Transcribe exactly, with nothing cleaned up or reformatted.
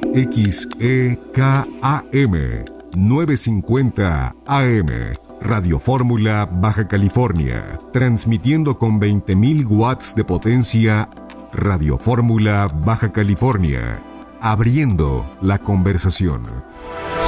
X E K A M novecientos cincuenta A M. Radio Fórmula Baja California, transmitiendo con veinte mil watts de potencia. Radio Fórmula Baja California, abriendo la conversación.